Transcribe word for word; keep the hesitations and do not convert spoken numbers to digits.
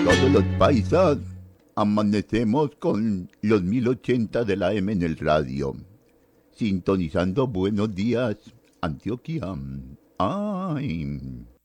todos los paisas, amanecemos con los mil ochenta de la M en el radio, sintonizando Buenos Días, Antioquia. Ay,